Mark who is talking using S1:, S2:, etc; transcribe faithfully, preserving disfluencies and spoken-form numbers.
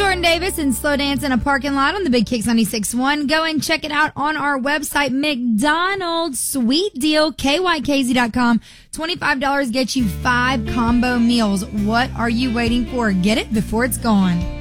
S1: Jordan Davis and Slow Dance in a Parking Lot on the Big Kicks ninety-six point one. Go and check it out on our website, McDonald's Sweet Deal, K Y K Z dot com. twenty-five dollars gets you five combo meals. What are you waiting for? Get it before it's gone.